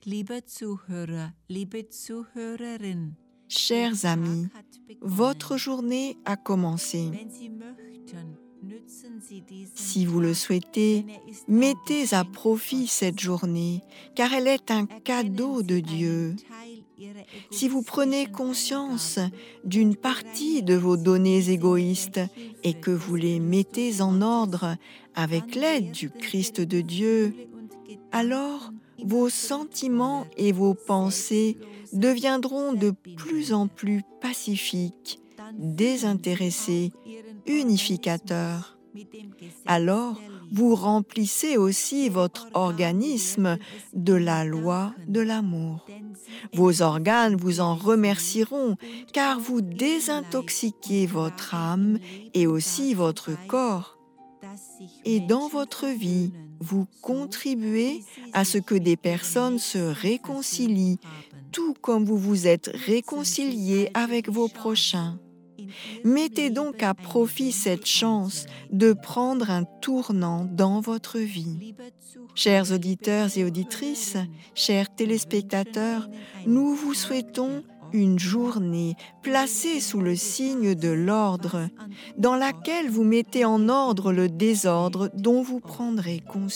Liebe Zuhörer, liebe Zuhörerin, Chers amis, votre journée a commencé. wenn Sie möchten, nützen Sie diesen Si vous le Tag, souhaitez, denn er ist ein mettez à Geschenk profit Gottes. cette journée, car elle est un Erkennen cadeau de Sie Dieu. einen Teil Ihrer Si vous prenez egoistischen conscience Eingaben d'une und partie de bereinigen vos Sie données diese mit égoïstes der et Hilfe que vous des les mettez Christus en Gottes, ordre avec dann l'aide du werden Christ Ihre de Dieu, Gefühle und alors Gedanken vos immer sentiments friedvoller, et vos pensées selbstloser, deviendront de plus en verbindender. plus pacifiques, Dann füllen Sie désintéressés, auch Ihren unificateurs. Organismus mit dem Gesetz Alors der Liebe. vous remplissez aussi Ihre votre Organe organisme werden es de Ihnen la loi danken, de l'amour. denn sie Vos organes entgiften vous en ihre Seele remercieront, und car auch vous ihren Leib désintoxiquez und votre tragen âme im Leben et aussi dazu votre bei, corps. dass sich Et dans Menschen votre vie, versöhnen, vous so contribuez wie sie à ce sich que mit des ihrem personnes se Nächsten réconcilient, versöhnt haben. tout comme vous vous êtes Nutzen Sie réconciliés also avec die vos Chance, prochains. in Ihrem Mettez donc Leben à eine profit Wende cette chance einzuleiten. de prendre un tournant dans votre vie. Liebe Chers Zuhörer, liebe auditeurs et auditrices, Zuhörerin, chers wir wünschen téléspectateurs, Ihnen einen nous vous Tag souhaitons der une Ordnung, journée in dem placée Sie sous le heute signe de das, l'ordre, was an dans laquelle vous Unordnung mettez en und ordre le Irrtum désordre besteht, dont vous prendrez ordnen. conscience.